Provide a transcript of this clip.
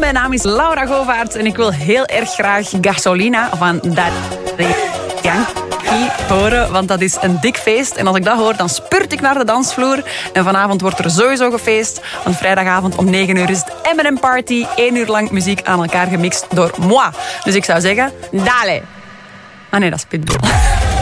Mijn naam is Laura Govaerts en ik wil heel erg graag Gasolina van Daddy Yankee horen, want dat is een dik feest. En als ik dat hoor, dan spurt ik naar de dansvloer. En vanavond wordt er sowieso gefeest, want vrijdagavond om 9 uur is het Eminem Party. 1 uur lang muziek aan elkaar gemixt door moi. Dus ik zou zeggen, dale. Ah nee, dat is Pitbull.